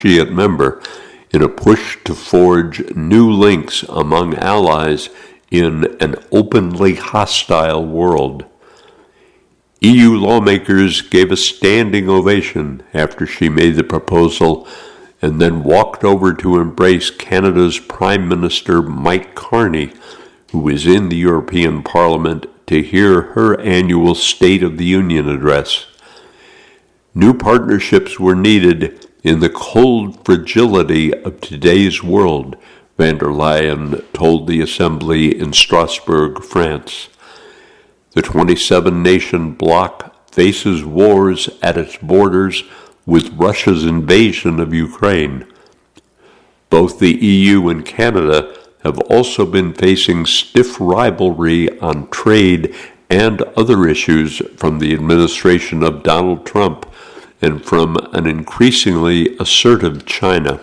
associate member in a push to forge new links among allies in an openly hostile world. EU lawmakers gave a standing ovation after she made the proposal and then walked over to embrace Canada's Prime Minister Mike Carney, who was in the European Parliament to hear her annual State of the Union address. New partnerships were needed in the cold fragility of today's world, van der Leyen told the Assembly in Strasbourg, France. The 27-nation bloc faces wars at its borders with Russia's invasion of Ukraine. Both the EU and Canada have also been facing stiff rivalry on trade and other issues from the administration of Donald Trump and from an increasingly assertive China.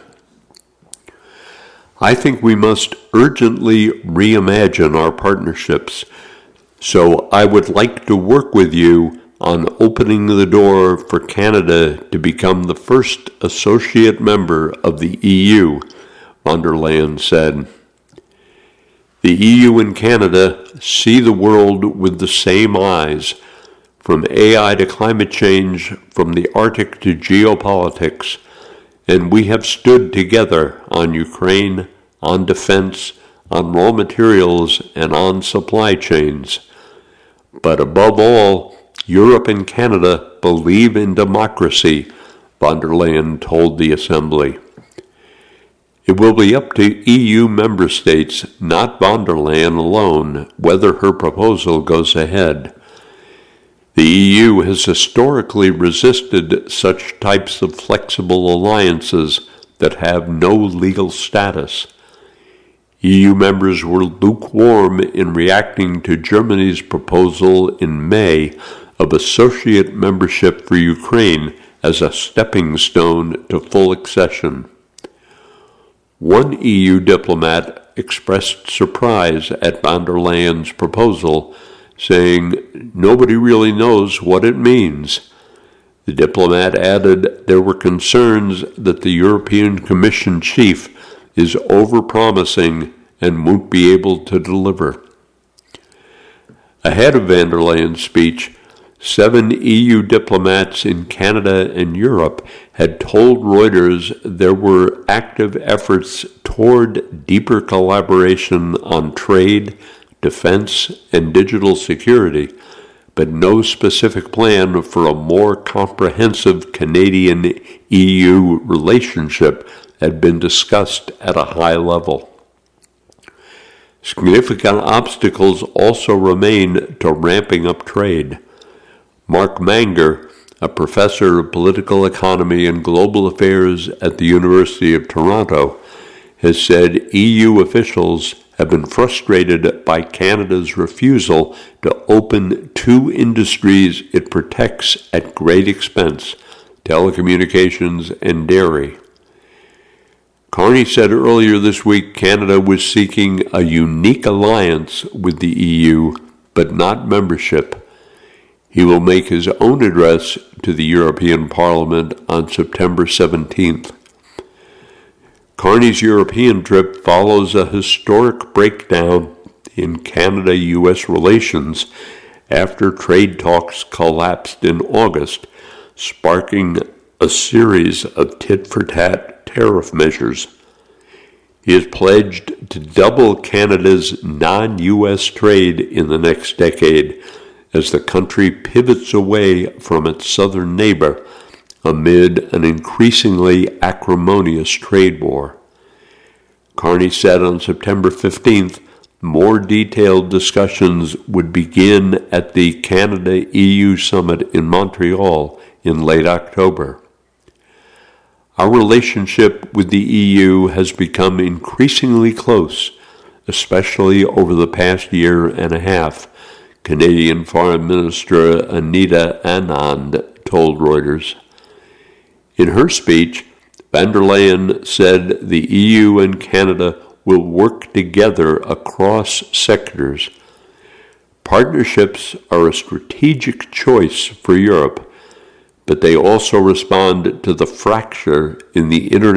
I think we must urgently reimagine our partnerships, so I would like to work with you on opening the door for Canada to become the first associate member of the EU, von der Leyen said. The EU and Canada see the world with the same eyes, from AI to climate change, from the Arctic to geopolitics, and we have stood together on Ukraine, on defense, on raw materials, and on supply chains. But above all, Europe and Canada believe in democracy, von der Leyen told the Assembly. It will be up to EU member states, not von der Leyen alone, whether her proposal goes ahead. The EU has historically resisted such types of flexible alliances that have no legal status. EU members were lukewarm in reacting to Germany's proposal in May of associate membership for Ukraine as a stepping stone to full accession. One EU diplomat expressed surprise at von der Leyen's proposal, saying nobody really knows what it means. The diplomat added there were concerns that the European Commission chief is overpromising and won't be able to deliver. Ahead of von der Leyen's speech, 7 EU diplomats in Canada and Europe had told Reuters there were active efforts toward deeper collaboration on trade, defense, and digital security, but no specific plan for a more comprehensive Canadian-EU relationship had been discussed at a high level. Significant obstacles also remain to ramping up trade. Mark Manger, a professor of political economy and global affairs at the University of Toronto, has said EU officials have been frustrated by Canada's refusal to open 2 industries it protects at great expense, telecommunications and dairy. Carney said earlier this week Canada was seeking a unique alliance with the EU, but not membership. He will make his own address to the European Parliament on September 17th. Carney's European trip follows a historic breakdown in Canada-U.S. relations after trade talks collapsed in August, sparking a series of tit-for-tat tariff measures. He has pledged to double Canada's non-U.S. trade in the next decade as the country pivots away from its southern neighbor amid an increasingly acrimonious trade war. Carney said on September 15th more detailed discussions would begin at the Canada-EU summit in Montreal in late October. Our relationship with the EU has become increasingly close, especially over the past year and a half, Canadian Foreign Minister Anita Anand told Reuters. In her speech, von der Leyen said the EU and Canada will work together across sectors. Partnerships are a strategic choice for Europe, but they also respond to the fracture in the internet